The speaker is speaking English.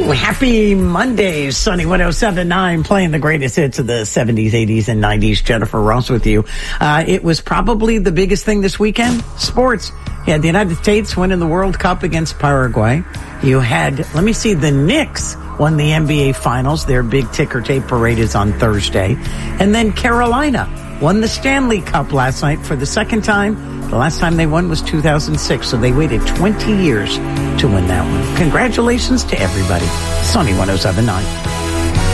Happy Monday, Sunny 107.9, playing the greatest hits of the 70s, 80s, and 90s. Jennifer Ross with you. It was probably the biggest thing this weekend. Sports. You had the United States winning the World Cup against Paraguay. You had, the Knicks won the NBA Finals. Their big ticker tape parade is on Thursday. And then Carolina won the Stanley Cup last night for the second time. The last time they won was 2006, so they waited 20 years to win that one. Congratulations to everybody. Sunny 107.9.